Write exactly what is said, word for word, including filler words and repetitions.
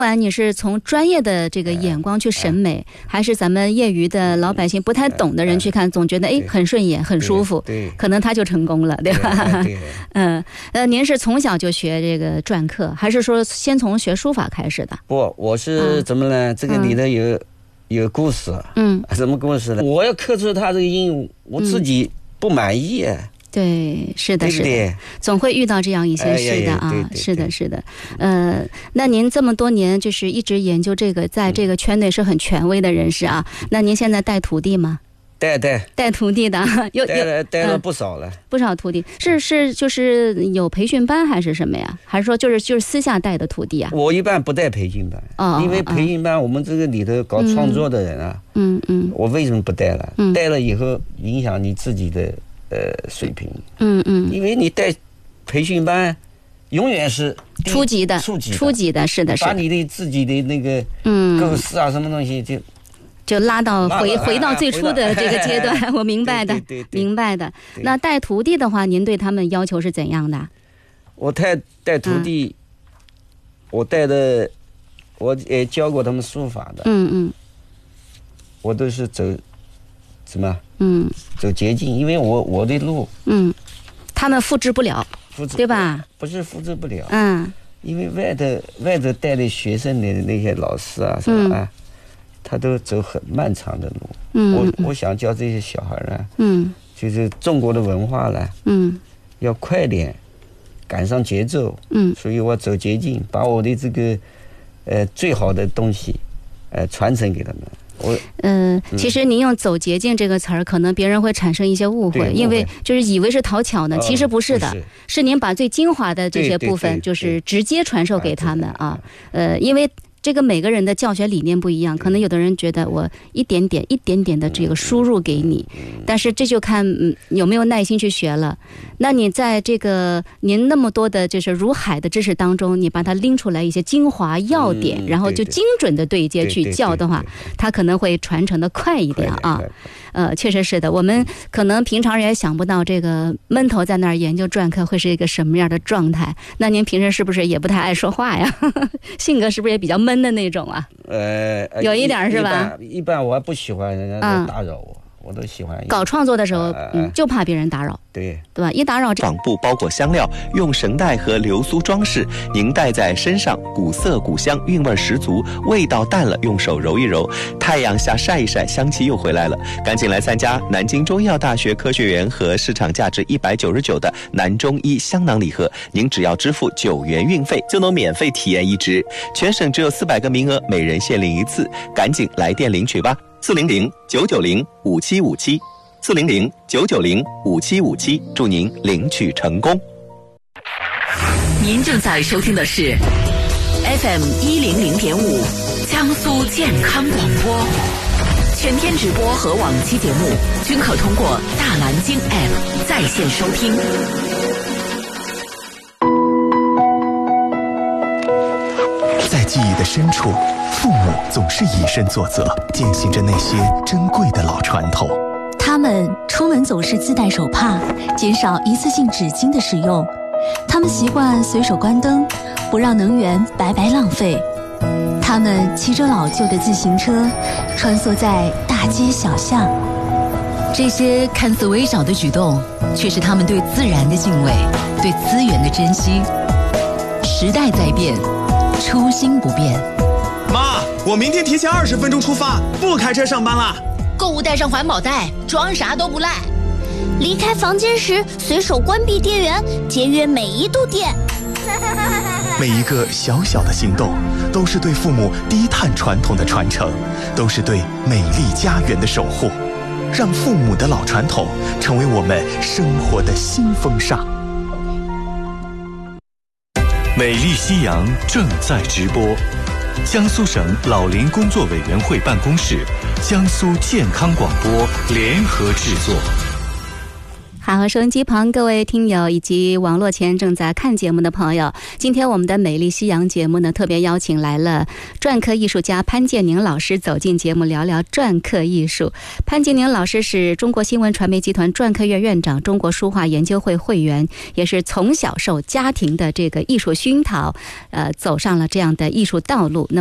不管你是从专业的这个眼光去审美，还是咱们业余的老百姓不太懂的人去看，总觉得哎很顺眼很舒服，可能他就成功了，对吧？嗯，呃，您是从小就学这个篆刻，还是说先从学书法开始的？ 不，我是怎么呢？这个里头有有故事。嗯，什么故事呢？我要刻出他这个印，我自己不满意。 对，是的，是的，总会遇到这样一些事的啊，是的，是的，呃，那您这么多年就是一直研究这个，在这个圈内是很权威的人士啊。那您现在带徒弟吗？ 带带带徒弟的，有带了带了不少了，呃、 不少徒弟是是就是有培训班还是什么呀？还是说就是就是私下带的徒弟啊？ 我一般不带培训班，哦，因为培训班我们这个里头搞创作的人啊，嗯嗯，我为什么不带了？嗯、带了以后影响你自己的。呃，水平，嗯嗯，因为你带培训班，永远是初级的， 初级的， 初级的，是的，是把你的自己的那个嗯构思啊，什么东西就就拉到回回到最初的这个阶段，哎、我明白的， 对对对明白的。那带徒弟的话，您对他们要求是怎样的？ 我带带徒弟，嗯、我带的，我也教过他们书法的，嗯嗯，我都是走。什么？嗯，走捷径，因为我我的路， 嗯，他们复制不了， 复制对吧？ 不是复制不了， 嗯， 因为外头外头带的学生的那些老师啊什么啊，嗯、他都走很漫长的路。嗯，我我想教这些小孩呢，嗯，就是中国的文化呢，嗯，要快点赶上节奏，嗯，所以我走捷径，把我的这个呃最好的东西，呃传承给他们。 嗯、呃，其实您用走捷径这个词儿，可能别人会产生一些误会，因为就是以为是讨巧呢，其实不是的，哦、是, 是您把最精华的这些部分，就是直接传授给他们啊。呃，因为这个每个人的教学理念不一样，可能有的人觉得我一点点、一点点的这个输入给你，但是这就看嗯有没有耐心去学了。那你在这个您那么多的就是如海的知识当中，你把它拎出来一些精华要点，嗯、然后就精准的对接去教的话，它可能会传承的快一点啊。呃，确实是的，我们可能平常人也想不到这个闷头在那儿研究篆刻会是一个什么样的状态。那您平时是不是也不太爱说话呀？性格是不是也比较闷的那种啊？ 呃， 有一点是吧？ 一般, 一般我还不喜欢人家打扰我。嗯我都喜欢搞创作的时候，呃、嗯，就怕别人打扰， 对对吧？一打扰， 纺布包裹香料，用绳带和流苏装饰，您戴在身上，古色古香，韵味十足。味道淡了，用手揉一揉，太阳下晒一晒，香气又回来了。赶紧来参加南京中医药大学科学园和市场价值一百九十九的南中医香囊礼盒，您只要支付九元运费，就能免费体验一支。全省只有四百个名额，每人限领一次，赶紧来电领取吧。四零零九九零五七五七，四零零九九零五七五七，祝您领取成功。 您正在收听的是 F M 一零零点五江苏健康广播，全天直播和往期节目均可通过大蓝鲸 App 在线收听。 在记忆的深处，父母总是以身作则，践行着那些珍贵的老传统。 他们出门总是自带手帕，减少一次性纸巾的使用。他们习惯随手关灯，不让能源白白浪费。他们骑着老旧的自行车，穿梭在大街小巷。 这些看似微小的举动，却是他们对自然的敬畏，对资源的珍惜。时代在变，初心不变。 妈，我明天提前二十分钟出发，不开车上班啦。 购物带上环保袋，装啥都不赖。 离开房间时随手关闭电源，节约每一度电。 每一个小小的行动，都是对父母低碳传统的传承，都是对美丽家园的守护。让父母的老传统成为我们生活的新风尚。 美丽夕阳正在直播，江苏省老龄工作委员会办公室、江苏健康广播联合制作。 好，收音机旁各位听友以及网络前正在看节目的朋友，今天我们的美丽西洋节目呢，特别邀请来了篆刻艺术家潘建宁老师走进节目，聊聊篆刻艺术。潘建宁老师是中国新闻传媒集团篆刻院院长，中国书画研究会会员，也是从小受家庭的这个艺术熏陶，呃，走上了这样的艺术道路。那